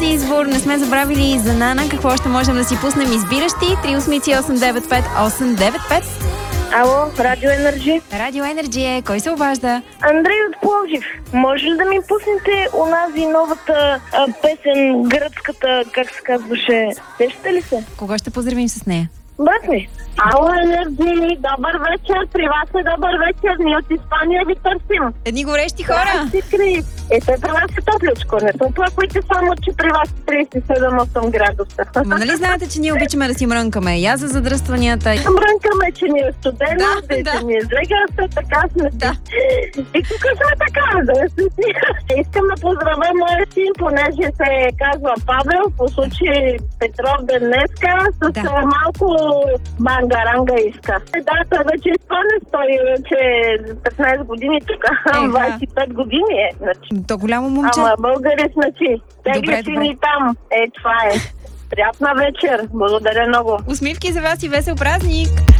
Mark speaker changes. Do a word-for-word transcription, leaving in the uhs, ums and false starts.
Speaker 1: си избор. Не сме забравили за Нана. Какво още можем да си пуснем? Избиращи три осмици осем девет пет осем девет пет.
Speaker 2: Ало, Радио Енерджи.
Speaker 1: Радио Енерджи е. Кой се обажда?
Speaker 2: Андрей от Пловдив. Може ли да ми пуснете онази новата а, песен, гръцката, как се казваше? Сещате ли се?
Speaker 1: Кого ще поздравим с нея?
Speaker 2: Брат ми.
Speaker 3: Ало, Енерджи, добър вечер, при вас е добър вечер, ние от Испания ви търсим.
Speaker 1: Едни горещи хора.
Speaker 3: Си е, те при вас е топличко, не топлакуйте само, че при вас е тридесет и седем осем градуса.
Speaker 1: Ма нали знаете, че ние обичаме да си мрънкаме? Я за задръстванията.
Speaker 3: Мрънкаме, че ни е студено,
Speaker 1: Да,
Speaker 3: да,
Speaker 1: да.
Speaker 3: че ни е злегаста, така сме си.
Speaker 1: Да.
Speaker 3: И тук сме така, да сме си. Искам да поздравя моя син, понеже се казва Павел, по случай Петров ден днеска, с
Speaker 1: Да.
Speaker 3: малко бангаранга иска. Да, той вече е изпълнен, той вече е петнайсет години тук,
Speaker 1: Еха.
Speaker 3: двайсет и пет години е. Значи.
Speaker 1: То голямо момче.
Speaker 3: Ама българи сме си.
Speaker 1: Добре,
Speaker 3: Тегли си
Speaker 1: добре.
Speaker 3: ни там. Е, това е. Приятна вечер. Благодаря много.
Speaker 1: Усмивки за вас и весел празник!